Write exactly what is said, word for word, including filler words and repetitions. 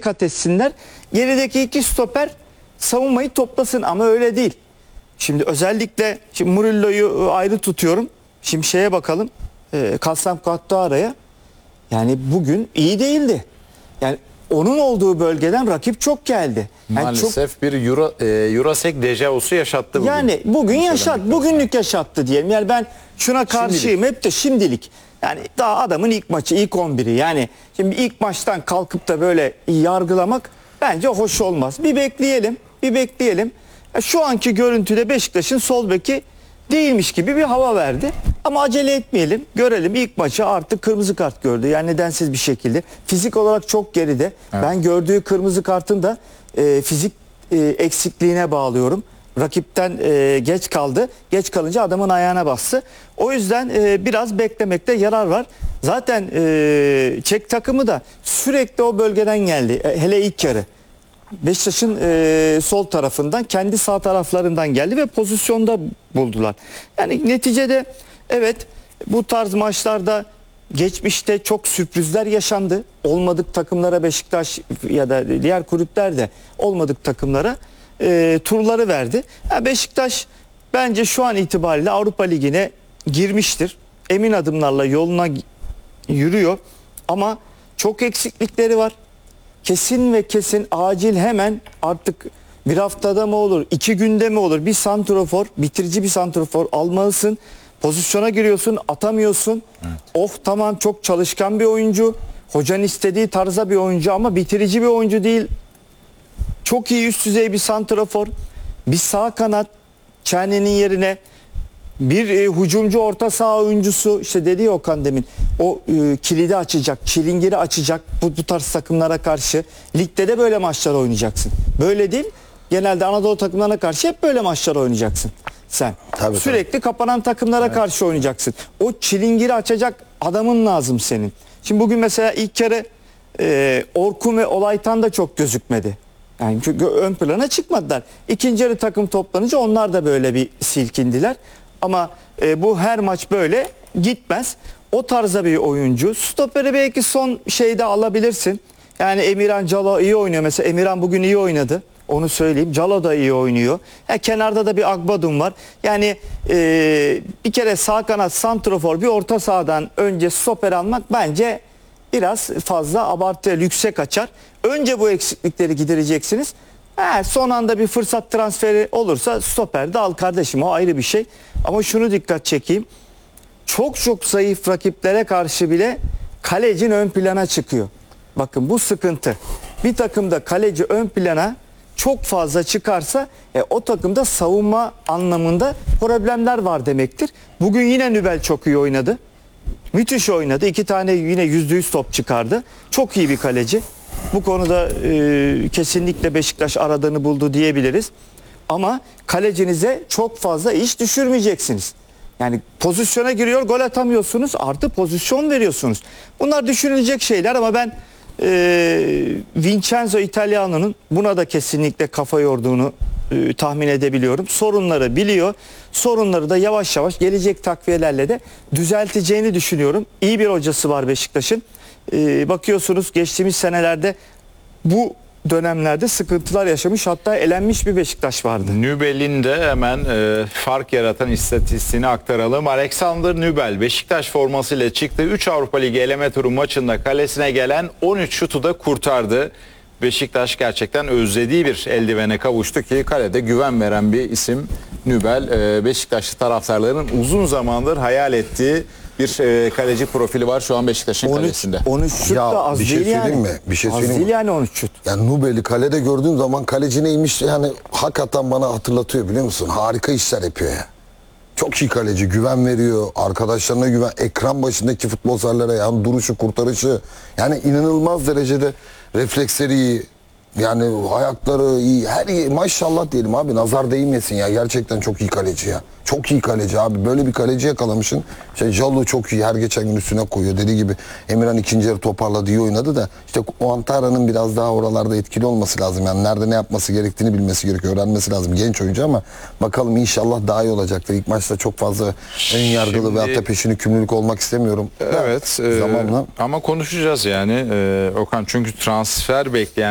kat etsinler. Gerideki iki stoper savunmayı toplasın ama öyle değil. Şimdi özellikle şimdi Murillo'yu ayrı tutuyorum. Şimdi şeye bakalım. E, Kasım araya. Yani bugün iyi değildi. Yani onun olduğu bölgeden rakip çok geldi. Yani Maalesef çok, bir Euro, e, Eurosek dejavusu yaşattı bugün. yani bugün yaşat, bugünlük yaşattı diyelim. Yani ben şuna karşıyım Şimdilik. hep de şimdilik. Yani daha adamın ilk maçı, ilk on biri. Yani şimdi ilk maçtan kalkıp da böyle yargılamak bence hoş olmaz. Bir bekleyelim, bir bekleyelim. Ya şu anki görüntüde Beşiktaş'ın sol beki değilmiş gibi bir hava verdi. Ama acele etmeyelim. Görelim, ilk maçı artık kırmızı kart gördü. Yani nedensiz bir şekilde. Fizik olarak çok geride. Evet. Ben gördüğü kırmızı kartın da e, fizik e, eksikliğine bağlıyorum. Rakipten e, geç kaldı. Geç kalınca adamın ayağına bastı. O yüzden e, biraz beklemekte yarar var. Zaten e, Çek takımı da sürekli o bölgeden geldi. E, hele ilk yarı. Beşiktaş'ın e, sol tarafından, kendi sağ taraflarından geldi ve pozisyonda buldular. Yani neticede evet, bu tarz maçlarda geçmişte çok sürprizler yaşandı. Olmadık takımlara Beşiktaş ya da diğer kulüpler de olmadık takımlara e, turları verdi. Yani Beşiktaş bence şu an itibariyle Avrupa Ligi'ne girmiştir. Emin adımlarla yoluna yürüyor ama çok eksiklikleri var. Kesin ve kesin acil hemen artık bir haftada mı olur, iki günde mi olur bir santrofor, bitirici bir santrofor almalısın. Pozisyona giriyorsun, atamıyorsun. Evet. Oh tamam, çok çalışkan bir oyuncu. Hocanın istediği tarzda bir oyuncu ama bitirici bir oyuncu değil. Çok iyi üst düzey bir santrafor. Bir sağ kanat, Çerne'nin yerine bir e, hücumcu orta saha oyuncusu, işte dedi ya Okan demin, o e, kilidi açacak, çilingiri açacak bu, bu tarz takımlara karşı. Ligde de böyle maçlar oynayacaksın. Böyle değil, genelde Anadolu takımlarına karşı hep böyle maçlar oynayacaksın sen. Tabii, Sürekli tabii. kapanan takımlara evet. karşı oynayacaksın. O çilingiri açacak adamın lazım senin. Şimdi bugün mesela ilk kere e, Orkun ve Olaytan da çok gözükmedi. Yani çünkü ön plana çıkmadılar. İkinci yarı takım toplanınca onlar da böyle bir silkindiler. Ama e, bu her maç böyle gitmez. O tarzda bir oyuncu. Stoperi belki son şeyde alabilirsin. Yani Emirhan Calo iyi oynuyor. Mesela Emirhan bugün iyi oynadı. Onu söyleyeyim. Calo da iyi oynuyor. Yani kenarda da bir Agbadum var. Yani e, bir kere sağ kanat santrofor, bir orta sahadan önce stoper almak bence biraz fazla abartı, lükse kaçar. Önce bu eksiklikleri gidereceksiniz. He, son anda bir fırsat transferi olursa stoper de al kardeşim, o ayrı bir şey. Ama şunu dikkat çekeyim. Çok çok zayıf rakiplere karşı bile kalecin ön plana çıkıyor. Bakın bu sıkıntı. Bir takımda kaleci ön plana çok fazla çıkarsa e, o takımda savunma anlamında problemler var demektir. Bugün yine Nübel çok iyi oynadı. Müthiş oynadı. İki tane yine yüzde yüz top çıkardı. Çok iyi bir kaleci. Bu konuda e, kesinlikle Beşiktaş aradığını buldu diyebiliriz. Ama kalecinize çok fazla iş düşürmeyeceksiniz. Yani pozisyona giriyor, gol atamıyorsunuz, artı pozisyon veriyorsunuz. Bunlar düşünülecek şeyler ama ben e, Vincenzo Italiano'nun buna da kesinlikle kafa yorduğunu e, tahmin edebiliyorum. Sorunları biliyor. Sorunları da yavaş yavaş gelecek takviyelerle de düzelteceğini düşünüyorum. İyi bir hocası var Beşiktaş'ın. E, bakıyorsunuz geçtiğimiz senelerde bu dönemlerde sıkıntılar yaşamış, hatta elenmiş bir Beşiktaş vardı. Nübel'in de hemen e, fark yaratan istatistiğini aktaralım. Alexander Nübel Beşiktaş formasıyla çıktı. üç Avrupa Ligi eleme turu maçında kalesine gelen on üç şutu da kurtardı. Beşiktaş gerçekten özlediği bir eldivene kavuştu ki kalede güven veren bir isim Nübel. E, Beşiktaşlı taraftarların uzun zamandır hayal ettiği bir e, kaleci profili var şu an Beşiktaş'ın kalesinde. on üç şut da az bir şey değil yani. söyleyeyim mi? Bir şey az söyleyeyim değil mi? yani on üç şut. Yani Nubel'i kalede gördüğüm zaman kaleci neymiş yani hakikaten bana hatırlatıyor, biliyor musun? Harika işler yapıyor ya. Çok iyi kaleci, güven veriyor, arkadaşlarına güven, ekran başındaki futbolculara yani duruşu, kurtarışı, yani inanılmaz derecede refleksleri iyi. Yani ayakları iyi, her iyi, maşallah diyelim abi, nazar değmesin ya, gerçekten çok iyi kaleci ya. Çok iyi kaleci abi, böyle bir kaleci yakalamışsın. İşte Jallo çok iyi, her geçen gün üstüne koyuyor, dediği gibi Emirhan ikinci yarı toparladı, iyi oynadı da işte Antara'nın biraz daha oralarda etkili olması lazım. Yani nerede ne yapması gerektiğini bilmesi gerekiyor, öğrenmesi lazım, genç oyuncu ama bakalım inşallah daha iyi olacaktır. İlk maçta çok fazla ön yargılı Şimdi, veyahut da peşini kümlülük olmak istemiyorum. Evet, zamanla. E, ama konuşacağız yani e, Okan, çünkü transfer bekleyen